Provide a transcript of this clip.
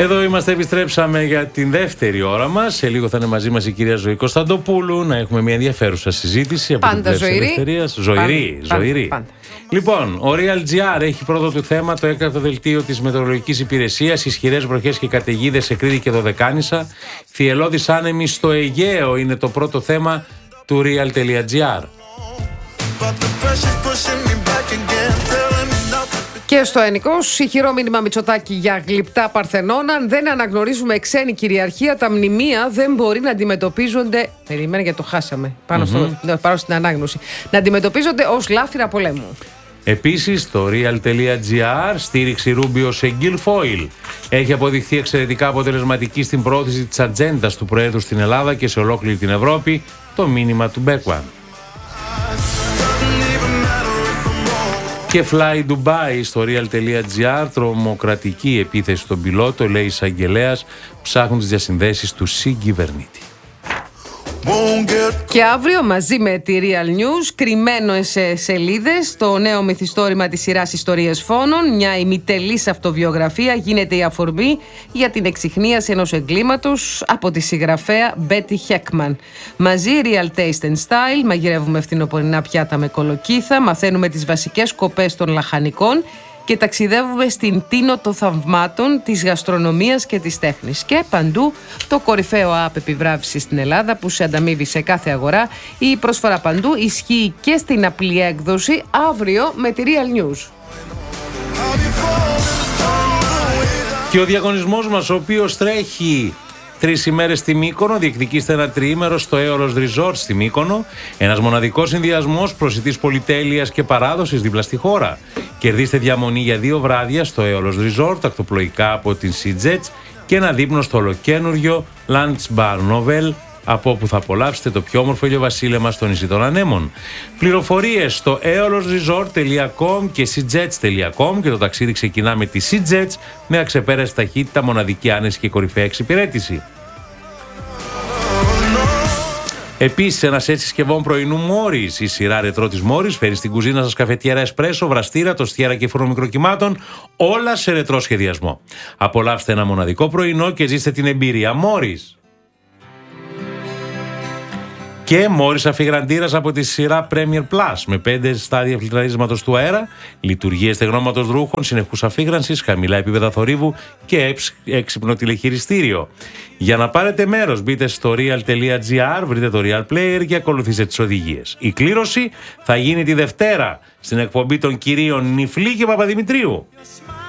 Εδώ είμαστε, επιστρέψαμε για την δεύτερη ώρα μας. Σε λίγο θα είναι μαζί μας η κυρία Ζωή Κωνσταντοπούλου. Να έχουμε μια ενδιαφέρουσα συζήτηση από την πλευρά της ελευθερίας. Ζωηρή. Λοιπόν, ο Real.gr έχει πρώτο του θέμα το έκτακτο δελτίο της Μετεωρολογικής Υπηρεσίας. Ισχυρές βροχές και καταιγίδες σε Κρήτη και Δωδεκάνησα. Θυελλώδης άνεμοι στο Αιγαίο είναι το πρώτο θέμα του Real.gr. Και στο Ενικός, ηχηρό μήνυμα Μητσοτάκη για γλυπτά Παρθενώνα. Αν δεν αναγνωρίζουμε ξένη κυριαρχία, τα μνημεία δεν μπορεί να αντιμετωπίζονται. Περιμένε γιατί το χάσαμε. Πάνω στην ανάγνωση. Να αντιμετωπίζονται ως λάφυρα πολέμου. Επίσης, το Real.gr στήριξη Ρούμπιο σε Guilfoyle έχει αποδειχθεί εξαιρετικά αποτελεσματική στην προώθηση της ατζέντας του Προέδρου στην Ελλάδα και σε ολόκληρη την Ευρώπη. Το μήνυμα του Μπέκουαν. Και Fly Dubai στο Real.gr, τρομοκρατική επίθεση στον πιλότο, λέει εισαγγελέας, ψάχνουν τις διασυνδέσεις του συγκυβερνήτη. Και αύριο μαζί με τη Real News, κρυμμένο σε σελίδες, το νέο μυθιστόρημα της σειράς Ιστορίες Φόνων, μια ημιτελής αυτοβιογραφία, γίνεται η αφορμή για την εξιχνίαση ενός εγκλήματος από τη συγγραφέα Μπέτι Χέκμαν. Μαζί Real Taste and Style, μαγειρεύουμε φθινοπορεινά πιάτα με κολοκύθα, μαθαίνουμε τις βασικές σκοπές των λαχανικών και ταξιδεύουμε στην τίνο των θαυμάτων της γαστρονομίας και της τέχνης. Και παντού το κορυφαίο app επιβράβευσης στην Ελλάδα που σε ανταμείβει σε κάθε αγορά. Η προσφορά παντού ισχύει και στην απλή έκδοση αύριο με τη Real News. Και ο διαγωνισμός μας, ο οποίος τρέχει 3 ημέρες στη Μύκονο, διεκδικήστε ένα τριήμερο στο Aeolos Resort στη Μύκονο. Ένας μοναδικός συνδυασμός προσιτής πολυτέλειας και παράδοσης δίπλα στη χώρα. Κερδίστε διαμονή για 2 βράδια στο Aeolos Resort, ακτοπλοϊκά από την SeaJets και ένα δείπνο στο ολοκένουργιο Lunch Bar Novel, από όπου θα απολαύσετε το πιο όμορφο ηλιοβασίλεμα στο νησί των Ανέμων. Πληροφορίες στο aeolosresort.com και seajets.com και το ταξίδι ξεκινά με τη SeaJets με αξεπέραστη ταχύτητα, μοναδική άνεση και κορυφαία εξυπηρέτηση. Επίσης, ένας έτσι συσκευών πρωινού Μόρις. Η σειρά ρετρό της Μόρις φέρει στην κουζίνα σας καφετιέρα εσπρέσο, βραστήρα, τοστιέρα και φούρνο μικροκυμάτων, όλα σε ρετρό σχεδιασμό. Απολαύστε ένα μοναδικό πρωινό και ζήστε την εμπειρία Μόρις. Και Μόρις αφιγραντήρας από τη σειρά Premier Plus με 5 στάδια φιλτραρίσματος του αέρα, λειτουργίες στεγνώματος ρούχων, συνεχούς αφίγρανσης, χαμηλά επίπεδα θορύβου και έξυπνο τηλεχειριστήριο. Για να πάρετε μέρος, μπείτε στο real.gr, βρείτε το Real Player και ακολουθήστε τις οδηγίες. Η κλήρωση θα γίνει τη Δευτέρα στην εκπομπή των κυρίων Νιφλή και Παπαδημητρίου.